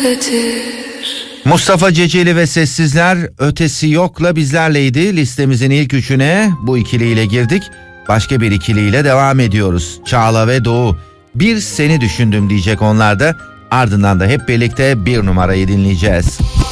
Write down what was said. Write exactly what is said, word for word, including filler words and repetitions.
içimdedir. Mustafa Ceceli ve Sessizler Ötesi Yok'la bizlerleydi. Listemizin ilk üçüne bu ikiliyle girdik. Başka bir ikiliyle devam ediyoruz. Çağla ve Doğu. Bir seni düşündüm diyecek onlar da. Ardından da hep birlikte bir numarayı dinleyeceğiz.